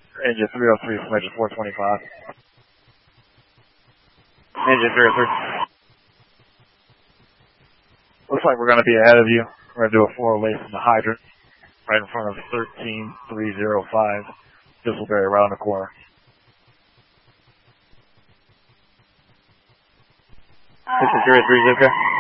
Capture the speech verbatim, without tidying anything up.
Engine three oh three from engine four twenty-five. Engine three oh three. Looks like we're going to be ahead of you. We're going to do a four lane from the hydrant right in front of thirteen three oh five. Thistleberry right on the corner. Engine three oh three is okay.